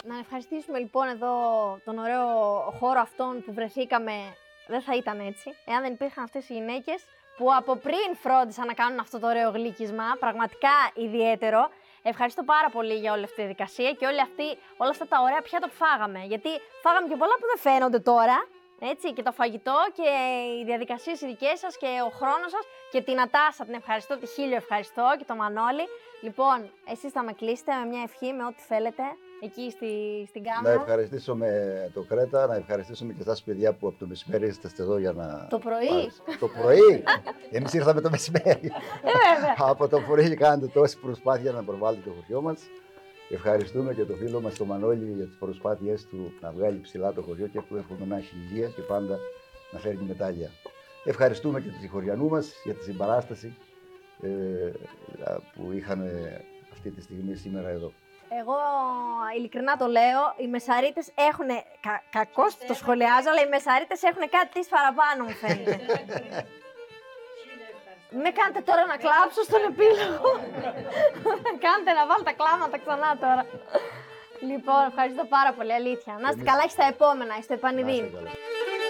Να ευχαριστήσουμε λοιπόν εδώ τον ωραίο χώρο αυτόν που βρεθήκαμε. Δεν θα ήταν έτσι, εάν δεν υπήρχαν αυτές οι γυναίκες που από πριν φρόντισαν να κάνουν αυτό το ωραίο γλύκισμα. Πραγματικά ιδιαίτερο. Ευχαριστώ πάρα πολύ για όλη αυτή τη διαδικασία και όλα αυτά τα ωραία πιάτα που φάγαμε. Γιατί φάγαμε και πολλά που δεν φαίνονται τώρα. Έτσι, και το φαγητό και οι διαδικασίες οι δικές σας και ο χρόνος σας. Και την Ατάσα την ευχαριστώ, τη Χίλιο ευχαριστώ και το Μανώλη. Λοιπόν, εσείς θα με κλείσετε με μια ευχή, με ό,τι θέλετε, εκεί στην κάμερα. Να ευχαριστήσουμε το Κρέτα, να ευχαριστήσουμε και εσάς παιδιά που από το μεσημέρι είστε εδώ για να... Το πρωί. Το πρωί! Εμείς ήρθαμε το μεσημέρι. Βέβαια. Από το πρωί κάνετε τόση προσπάθεια να προβάλλετε το χωριό μας. Ευχαριστούμε και το φίλο μας τον Μανώλη για τις προσπάθειές του να βγάλει ψηλά το χωριό και του εύχομαι να έχει υγεία και πάντα να φέρνει μετάλλια. Ευχαριστούμε και τους χωριανού μας για τη συμπαράσταση που είχαν αυτή τη στιγμή σήμερα εδώ. Εγώ ειλικρινά το λέω, οι Μεσαρίτες έχουν, κακώς το σχολιάζω, αλλά οι Μεσαρίτες έχουν κάτι της παραπάνω μου φαίνεται. Με κάνετε τώρα να κλάψω στον επίλογο. Κάντε να βάλω τα κλάματα ξανά τώρα. Λοιπόν, ευχαριστώ πάρα πολύ, αλήθεια. Να είστε καλά και στα επόμενα, στο επανειδήν.